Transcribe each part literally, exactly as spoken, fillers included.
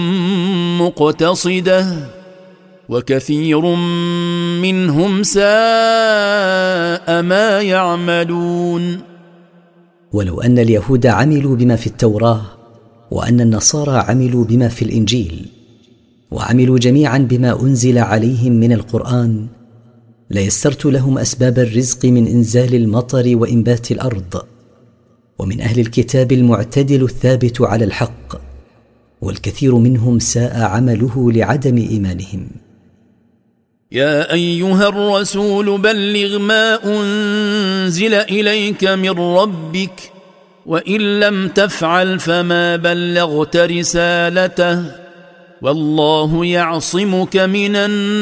مقتصدة وكثير منهم ساء ما يعملون. ولو أن اليهود عملوا بما في التوراة، وأن النصارى عملوا بما في الإنجيل، وعملوا جميعا بما أنزل عليهم من القرآن، ليسرت لهم أسباب الرزق من إنزال المطر وإنبات الأرض. ومن أهل الكتاب المعتدل الثابت على الحق، والكثير منهم ساء عمله لعدم إيمانهم. يا أيها الرسول بلغ ما أنزل إليك من ربك وإن لم تفعل فما بلغت رسالته والله يعصمك من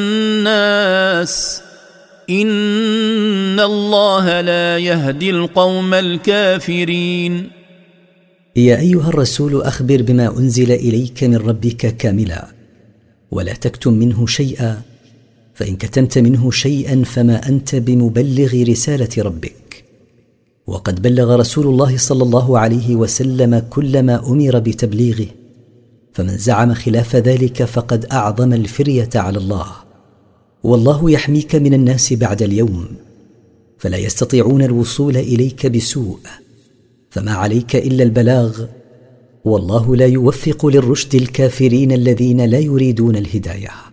الناس إن الله لا يهدي القوم الكافرين. يا أيها الرسول أخبر بما أنزل إليك من ربك كاملا، ولا تكتم منه شيئا، فإن كتمت منه شيئا فما أنت بمبلغ رسالة ربك. وقد بلغ رسول الله صلى الله عليه وسلم كل ما أمر بتبليغه، فمن زعم خلاف ذلك فقد أعظم الفرية على الله. والله يحميك من الناس بعد اليوم، فلا يستطيعون الوصول إليك بسوء، فما عليك إلا البلاغ، والله لا يوفق للرشد الكافرين الذين لا يريدون الهداية.